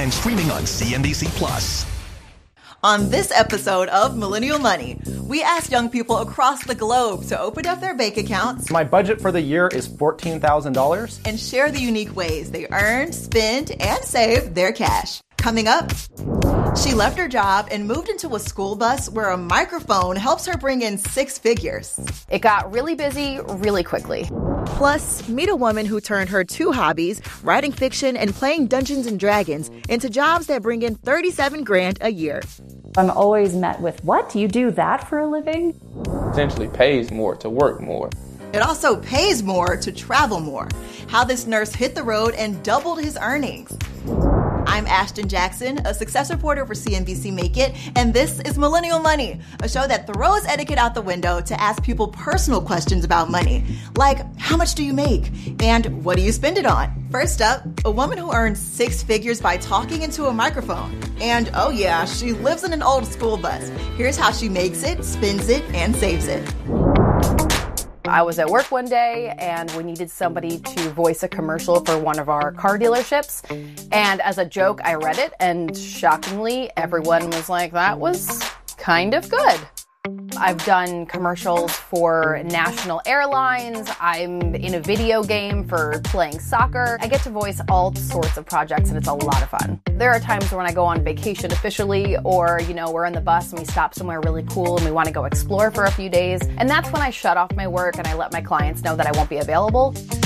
and streaming on CNBC Plus. On this episode of Millennial Money, we asked young people across the globe to open up their bank accounts. My budget for the year is $14,000. And share the unique ways they earn, spend, and save their cash. Coming up, she left her job and moved into a school bus where a microphone helps her bring in six figures. It got really busy really quickly. Plus, meet a woman who turned her two hobbies, writing fiction and playing Dungeons and Dragons, into jobs that bring in $37,000 a year. I'm always met with, what? You do that for a living? Essentially pays more to work more. It also pays more to travel more. How this nurse hit the road and doubled his earnings. I'm Ashton Jackson, a success reporter for CNBC Make It, and this is Millennial Money, a show that throws etiquette out the window to ask people personal questions about money, like how much do you make and what do you spend it on? First up, a woman who earns six figures by talking into a microphone. And oh yeah, she lives in an old school bus. Here's how she makes it, spends it, and saves it. I was at work one day and we needed somebody to voice a commercial for one of our car dealerships. And as a joke, I read it, and shockingly, everyone was like, that was kind of good. I've done commercials for national airlines. I'm in a video game for playing soccer. I get to voice all sorts of projects, and it's a lot of fun. There are times when I go on vacation officially, or, we're in the bus and we stop somewhere really cool and we want to go explore for a few days. And that's when I shut off my work and I let my clients know that I won't be available.